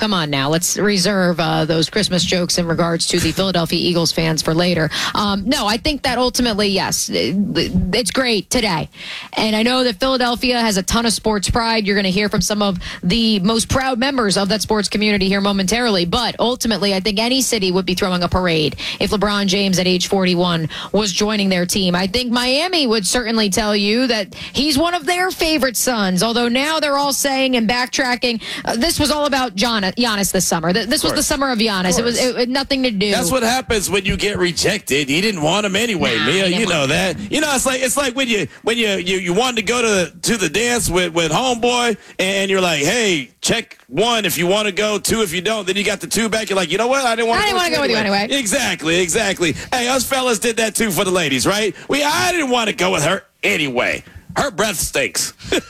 come on now. Let's reserve those Christmas jokes in regards to the Philadelphia Eagles fans for later. No, I think that ultimately, yes, it's great today. And I know that Philadelphia has a ton of sports pride. You're going to hear from some of the most proud members of that sports community here momentarily. But ultimately, I think any city would be throwing a parade if LeBron James at age 41 was joining their team. I think Miami would certainly tell you that he's one of their favorite sons, although now they're all saying and backtracking, this was all about Giannis this summer. This was the summer of Giannis. It had nothing to do. That's what happens when you get rejected. You didn't want him anyway, Mia. You know that. You know, it's like when you wanted to go to the dance with homeboy, and you're like, hey, check 1 if you want to go, 2 if you don't. Then you got the 2 back. You're like, you know what? I didn't want to go with you anyway. Exactly. Hey, us fellas did that too for the ladies, right? I didn't want to go with her anyway. Her breath stinks.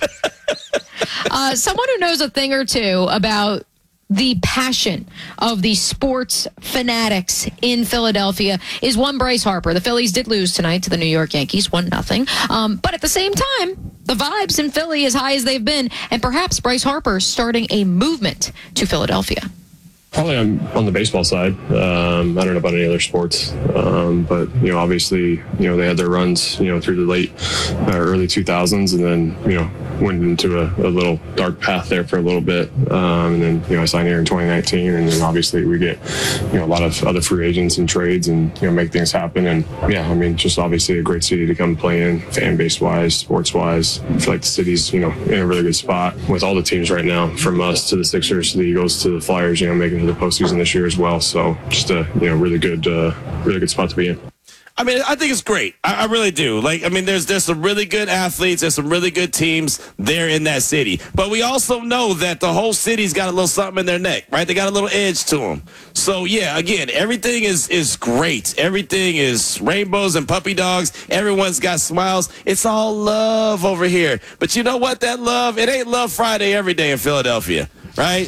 Someone who knows a thing or two about the passion of the sports fanatics in Philadelphia is one Bryce Harper. The Phillies did lose tonight to the New York Yankees, 1-0. But at the same time, the vibes in Philly as high as they've been, and perhaps Bryce Harper starting a movement to Philadelphia. Probably on the baseball side. I don't know about any other sports, but obviously, they had their runs, through the late, early 2000s, and then went into a little dark path there for a little bit, and then I signed here in 2019, and then obviously we get a lot of other free agents and trades, and make things happen, and just obviously a great city to come play in, fan base wise, sports wise. I feel like the city's in a really good spot with all the teams right now, from us to the Sixers to the Eagles to the Flyers, making the postseason this year as well. So just a really good spot to be in. I mean, I think it's great. I really do. There's some really good athletes. There's some really good teams there in that city. But we also know that the whole city's got a little something in their neck, right? They got a little edge to them. So, yeah, again, everything is great. Everything is rainbows and puppy dogs. Everyone's got smiles. It's all love over here. But you know what? That love, it ain't Love Friday every day in Philadelphia, right?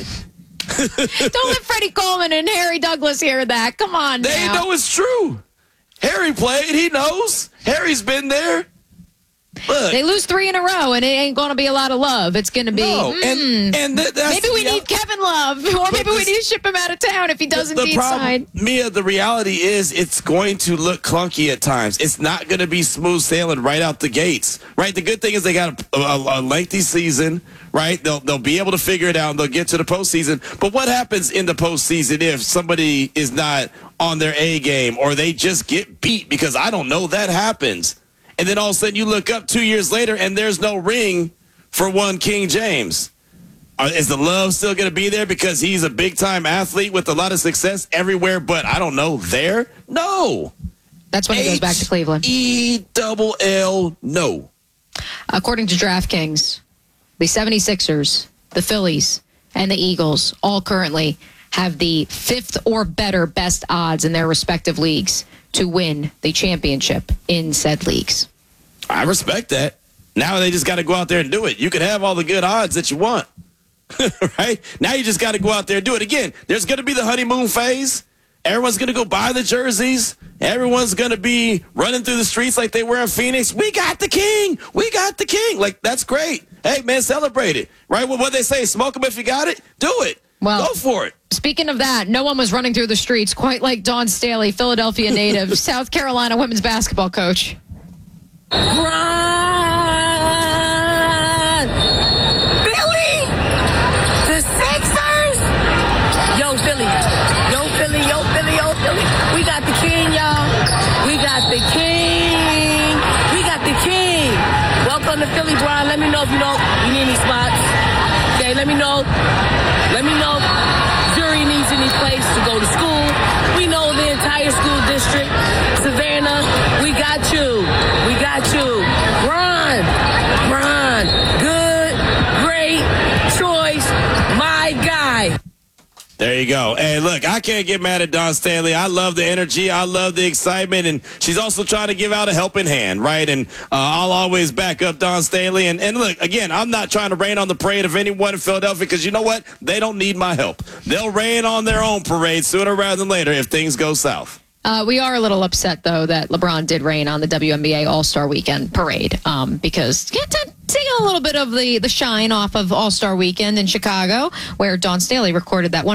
Don't let Freddie Coleman and Harry Douglas hear that. Come on now. They know it's true. Harry played. He knows. Harry's been there. Look, they lose 3 in a row, and it ain't going to be a lot of love. It's going to be, maybe we need Kevin Love, or maybe we need to ship him out of town if he doesn't sign. Mia, the reality is it's going to look clunky at times. It's not going to be smooth sailing right out the gates, right? The good thing is they got a lengthy season, right? They'll be able to figure it out, and they'll get to the postseason. But what happens in the postseason if somebody is not on their A game, or they just get beat? Because I don't know, that happens. And then all of a sudden you look up 2 years later and there's no ring for one King James. Is the love still going to be there because he's a big-time athlete with a lot of success everywhere but, I don't know, there? No. That's when he goes back to Cleveland. E-double-L, no. According to DraftKings, the 76ers, the Phillies, and the Eagles all currently have the 5th or better best odds in their respective leagues to win the championship in said leagues. I respect that. Now they just got to go out there and do it. You can have all the good odds that you want, right? Now you just got to go out there and do it. Again, there's going to be the honeymoon phase. Everyone's going to go buy the jerseys. Everyone's going to be running through the streets like they were in Phoenix. We got the king. We got the king. Like, that's great. Hey, man, celebrate it, right? What they say, smoke them if you got it. Do it. Well, go for it. Speaking of that, no one was running through the streets quite like Dawn Staley, Philadelphia native, South Carolina women's basketball coach. Run! Philly! The Sixers! Yo, Philly. Yo, Philly. Yo, Philly. Yo, Philly. We got the king, y'all. We got the king. We got the king. Welcome to Philly, Brian. Let me know if you need any spots. Okay, let me know. Let me know if Zuri needs any place to go to school. We know the entire school district. Savannah, we got you. We got you. Ron. Good, great choice. My guy. There you go. Hey, look, I can't get mad at Dawn Staley. I love the energy. I love the excitement. And she's also trying to give out a helping hand, right? And I'll always back up Dawn Staley. And look, again, I'm not trying to rain on the parade of anyone in Philadelphia because you know what? They don't need my help. They'll rain on their own parade sooner rather than later if things go south. We are a little upset, though, that LeBron did rain on the WNBA All-Star Weekend parade because to take a little bit of the shine off of All-Star Weekend in Chicago, where Dawn Staley recorded that one.